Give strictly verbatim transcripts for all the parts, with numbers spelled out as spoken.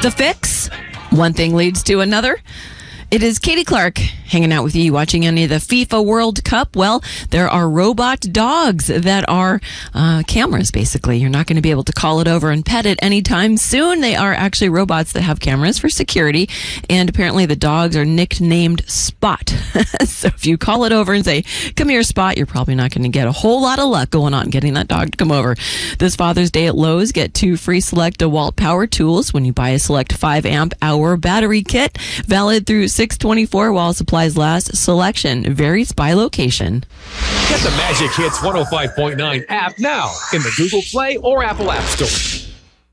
The Fix. One thing leads to another. It is Katie Clark hanging out with you, watching any of the FIFA World Cup. Well, there are robot dogs that are uh, cameras, basically. You're not going to be able to call it over and pet it anytime soon. They are actually robots that have cameras for security, and apparently the dogs are nicknamed Spot. So if you call it over and say, come here, Spot, you're probably not going to get a whole lot of luck going on getting that dog to come over. This Father's Day at Lowe's, get two free Select DeWalt power tools when you buy a Select five amp hour battery kit, valid through six twenty-four while supplies last. Selection varies by location. Get the Magic Hits one oh five point nine app now in the Google Play or Apple App Store.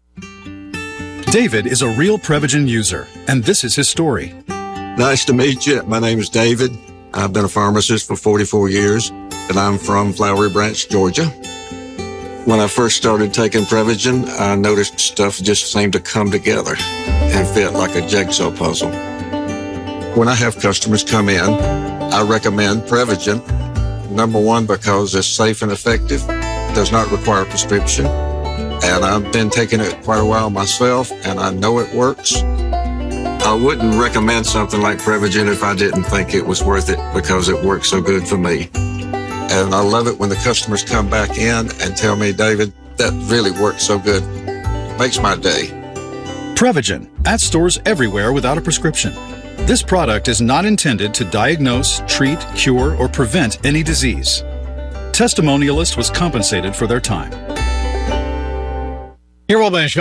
David is a real Prevagen user, and this is his story. Nice to meet you. My name is David. I've been a pharmacist for forty-four years, and I'm from Flowery Branch, Georgia. When I first started taking Prevagen, I noticed stuff just seemed to come together and fit like a jigsaw puzzle. When I have customers come in, I recommend Prevagen. Number one, because it's safe and effective, does not require a prescription, and I've been taking it quite a while myself, and I know it works. I wouldn't recommend something like Prevagen if I didn't think it was worth it, because it works so good for me. And I love it when the customers come back in and tell me, David, that really worked so good. Makes my day. Prevagen, at stores everywhere without a prescription. This product is not intended to diagnose, treat, cure, or prevent any disease. Testimonialist was compensated for their time. Here, well,